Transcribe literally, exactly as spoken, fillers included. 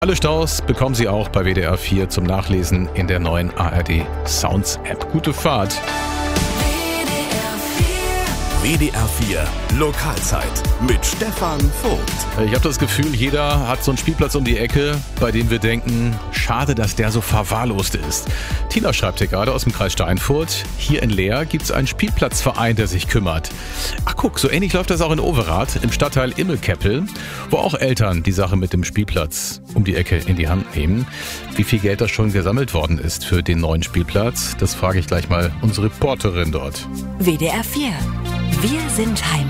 Alle Staus bekommen Sie auch bei W D R vier zum Nachlesen in der neuen A R D Sounds App. Gute Fahrt. W D R vier Lokalzeit mit Stefan Vogt. Ich habe das Gefühl, jeder hat so einen Spielplatz um die Ecke, bei dem wir denken, schade, dass der so verwahrlost ist. Tina schreibt hier gerade aus dem Kreis Steinfurt, hier in Leer gibt es einen Spielplatzverein, der sich kümmert. Ach guck, so ähnlich läuft das auch in Overath, im Stadtteil Immelkeppel, wo auch Eltern die Sache mit dem Spielplatz um die Ecke in die Hand nehmen. Wie viel Geld da schon gesammelt worden ist für den neuen Spielplatz, das frage ich gleich mal unsere Reporterin dort. W D R vier. Wir sind Heimat.